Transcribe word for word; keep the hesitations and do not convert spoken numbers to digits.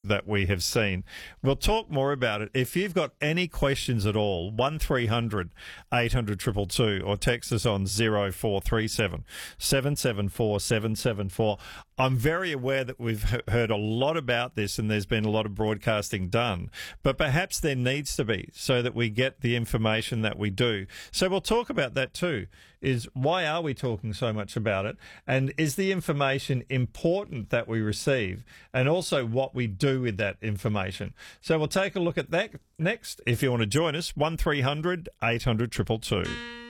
that we have seen. We'll talk more about it. If you've got any questions at all, one three hundred eight hundred two two two or text us on zero four three seven seven seven four seven seven four. I'm very aware that we've heard a lot about this and there's been a lot of broadcasting done, but perhaps there needs to be so that we get the information that we do. So we'll talk about that too, is why are we talking so much about it? And is the information important that we receive? And also what we do with that information. So we'll take a look at that next. If you want to join us, one three hundred eight hundred two two two.